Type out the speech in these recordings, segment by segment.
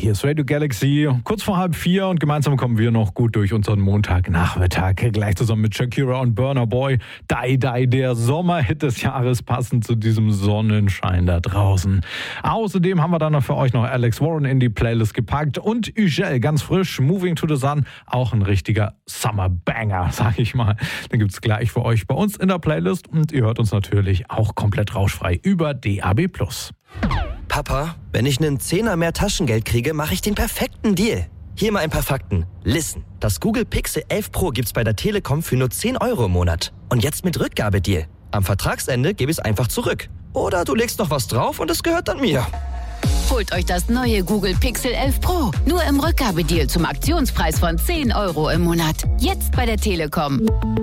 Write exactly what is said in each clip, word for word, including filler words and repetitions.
Hier ist Radio Galaxy, kurz vor halb vier und gemeinsam kommen wir noch gut durch unseren Montagnachmittag. Gleich zusammen mit Shakira und Burna Boy. Die Die, der Sommerhit des Jahres, passend zu diesem Sonnenschein da draußen. Außerdem haben wir dann noch für euch noch Alex Warren in die Playlist gepackt und Ugel, ganz frisch, Moving to the Sun, auch ein richtiger Summer-Banger, sag ich mal. Den gibt's gleich für euch bei uns in der Playlist und ihr hört uns natürlich auch komplett rauschfrei über D A B plus. Papa, wenn ich einen Zehner mehr Taschengeld kriege, mache ich den perfekten Deal. Hier mal ein paar Fakten. Listen, das Google Pixel elf Pro gibt's bei der Telekom für nur zehn Euro im Monat. Und jetzt mit Rückgabedeal. Am Vertragsende gebe ich es einfach zurück. Oder du legst noch was drauf und es gehört dann mir. Holt euch das neue Google Pixel elf Pro. Nur im Rückgabedeal zum Aktionspreis von zehn Euro im Monat. Jetzt bei der Telekom.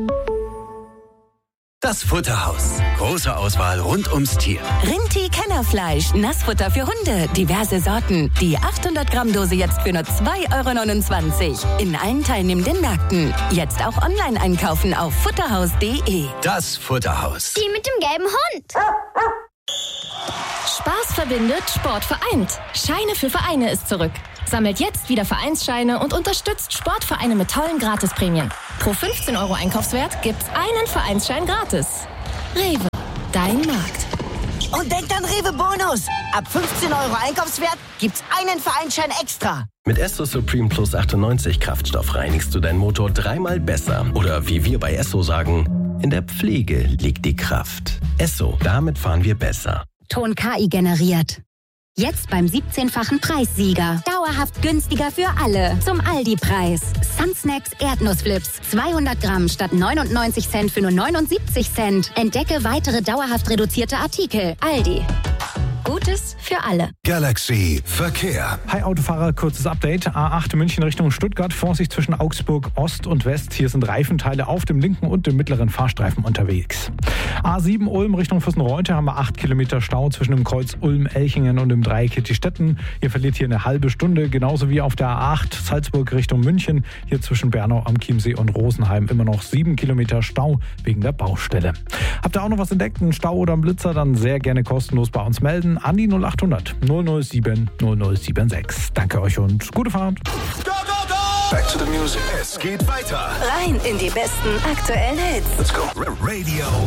Das Futterhaus. Große Auswahl rund ums Tier. Rinti-Kennerfleisch, Nassfutter für Hunde, diverse Sorten. Die achthundert Gramm Dose jetzt für nur zwei Euro neunundzwanzig. In allen teilnehmenden Märkten. Jetzt auch online einkaufen auf futterhaus punkt de. Das Futterhaus. Die mit dem gelben Hund. Spaß verbindet, Sport vereint. Scheine für Vereine ist zurück. Sammelt jetzt wieder Vereinsscheine und unterstützt Sportvereine mit tollen Gratisprämien. Pro fünfzehn Euro Einkaufswert gibt's einen Vereinsschein gratis. Rewe, dein Markt. Und denkt an Rewe Bonus. Ab fünfzehn Euro Einkaufswert gibt's einen Vereinsschein extra. Mit Esso Supreme Plus achtundneunzig Kraftstoff reinigst du deinen Motor dreimal besser. Oder wie wir bei Esso sagen, in der Pflege liegt die Kraft. Esso, damit fahren wir besser. Ton K I generiert. Jetzt beim siebzehnfachen Preissieger. Dauerhaft günstiger für alle. Zum Aldi-Preis. Sunsnacks Erdnussflips. zweihundert Gramm statt neunundneunzig Cent für nur neunundsiebzig Cent. Entdecke weitere dauerhaft reduzierte Artikel. Aldi. Gutes für alle. Galaxy Verkehr. Hi Autofahrer, kurzes Update. A acht München Richtung Stuttgart, Vorsicht zwischen Augsburg Ost und West. Hier sind Reifenteile auf dem linken und dem mittleren Fahrstreifen unterwegs. A sieben Ulm Richtung Fürstenreute haben wir acht Kilometer Stau zwischen dem Kreuz Ulm-Elchingen und dem Dreieck Hittistetten. Ihr verliert hier eine halbe Stunde, genauso wie auf der A acht Salzburg Richtung München. Hier zwischen Bernau am Chiemsee und Rosenheim immer noch sieben Kilometer Stau wegen der Baustelle. Habt ihr auch noch was entdeckt, einen Stau oder einen Blitzer, dann sehr gerne kostenlos bei uns melden. An die null acht hundert null null sieben null null sieben sechs. Danke euch und gute Fahrt. Go, go, go! Back to the music. Es geht weiter. Rein in die besten aktuellen Hits. Let's go. Radio